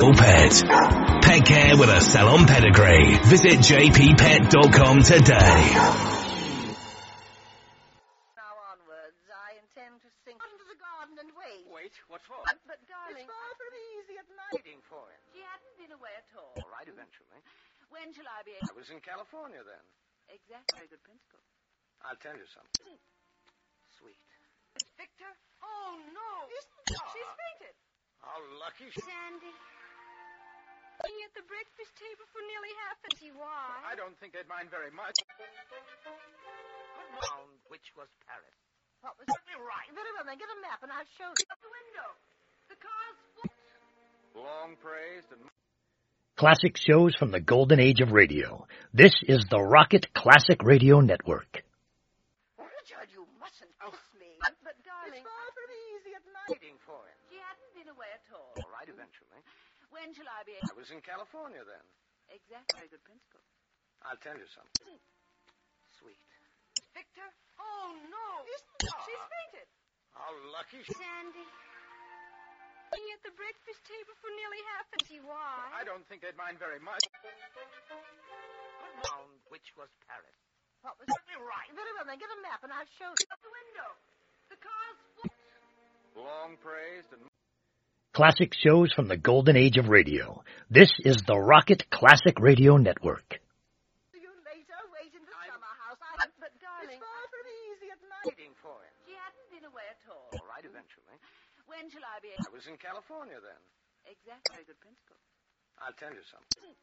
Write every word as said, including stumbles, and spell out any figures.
Pet. Pet care with a salon pedigree. Visit j p pet dot com today. Now onwards, I intend to sink into the garden and wait. Wait, what for? But, but darling, It's far from easy at night. Waiting for him. She hadn't been away at all. All right, eventually. When shall I be I able... was in California then. Exactly. Very good principle. I'll tell you something. Sweet. It's Victor? Oh, no. Isn't she? She's fainted. How lucky she... Sandy. Being at the breakfast table for nearly half an hour. Why? I don't think they'd mind very much. Round which was Paris. What was... Get me right. Very well, then get a map and I'll show you. Out the window. The car's full. Long praised and... Classic shows from the golden age of radio. This is the Rocket Classic Radio Network. Richard, you mustn't kiss me. But, but darling... It's far from easy at night. Waiting for him. She hadn't been away at all. All right, eventually. When shall I be able... I was in California then. Exactly. Very good principle. I'll tell you something. Sweet. Victor? Oh, no. Isn't she? She's fainted. How lucky she... Sandy. Being at the breakfast table for nearly half an hour. Why? I don't think they'd mind very much. Round which was Paris. What was... Get me right. Very well, then get a map and I'll show you. Out the window. The car's full. Long praised and... Classic shows from the golden age of radio. This is the Rocket Classic Radio Network. See you later. Wait in the I'm... summer house. I... But, but darling... It's far from easy at night. Waiting for him. She hadn't been away at all. All right, eventually. When shall I be able... I was in California then. Exactly. Very good principle. I'll tell you something.